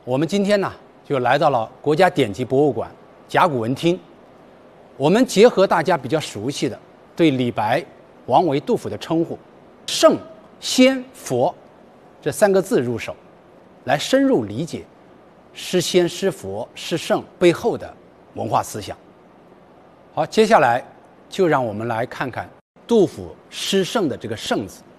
我们今天呢，就来到了国家典籍博物馆甲骨文厅。我们结合大家比较熟悉的对李白、王维、杜甫的称呼“圣、仙、佛”这三个字入手，来深入理解诗仙、诗佛、诗圣背后的文化思想。好，接下来就让我们来看看杜甫诗圣的这个“圣”字。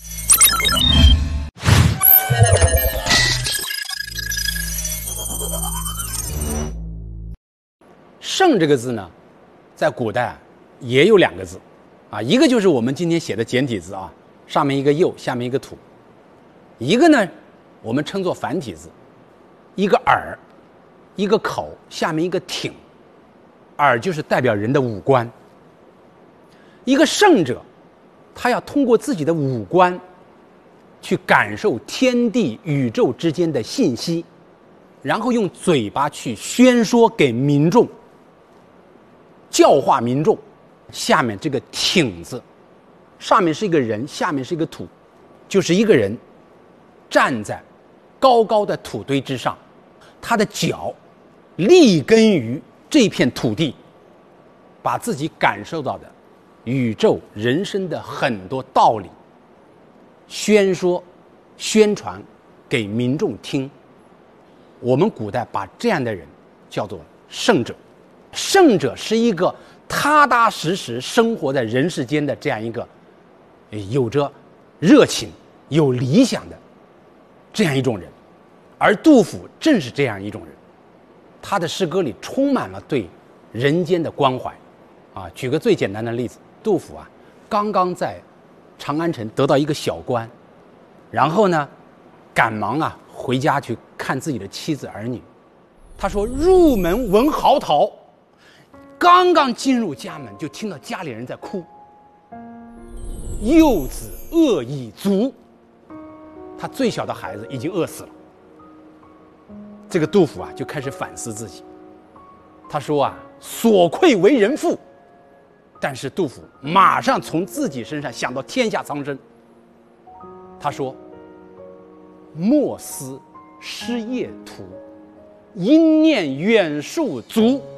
圣这个字呢，在古代也有两个字，一个就是我们今天写的简体字啊，上面一个右，下面一个土；一个呢，我们称作繁体字，一个耳，一个口，下面一个挺。耳就是代表人的五官。一个圣者，他要通过自己的五官，去感受天地宇宙之间的信息，然后用嘴巴去宣说给民众。教化民众。下面这个挺字，上面是一个人，下面是一个土，就是一个人站在高高的土堆之上，他的脚立根于这片土地，把自己感受到的宇宙人生的很多道理宣说宣传给民众听。我们古代把这样的人叫做圣者。圣者是一个踏踏实实生活在人世间的这样一个有着热情有理想的这样一种人，而杜甫正是这样一种人。他的诗歌里充满了对人间的关怀举个最简单的例子，杜甫刚刚在长安城得到一个小官，然后呢赶忙回家去看自己的妻子儿女。他说入门闻嚎啕，刚刚进入家门就听到家里人在哭，幼子饿已卒，他最小的孩子已经饿死了。这个杜甫就开始反思自己，他说所愧为人父。但是杜甫马上从自己身上想到天下苍生，他说莫思失业途，因念远戍卒。